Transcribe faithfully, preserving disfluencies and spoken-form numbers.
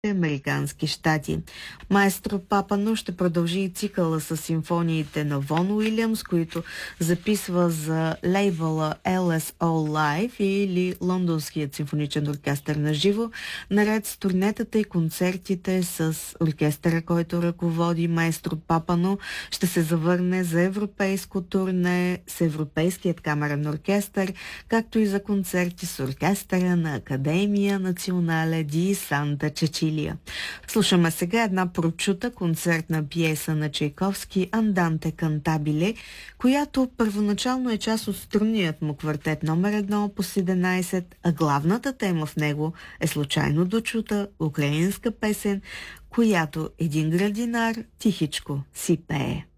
Американски щати. Маестро Папано ще продължи цикъла с симфониите на Вон Уилямс, които записва за лейбъла Ел Ес О Live или Лондонският симфоничен оркестър на живо, наред с турнетата и концертите с оркестъра, който ръководи маестро Папано. Ще се завърне за европейско турне с Европейският камерен оркестър, както и за концерти с оркестъра на Академия Национале ди Санта Чечилия. Слушаме сега една прочута концертна пиеса на Чайковски Анданте Кантабиле, която първоначално е част от струнният му квартет номер едно по седемнайсет, а главната тема в него е случайно дочута украинска песен, която един градинар тихичко си пее.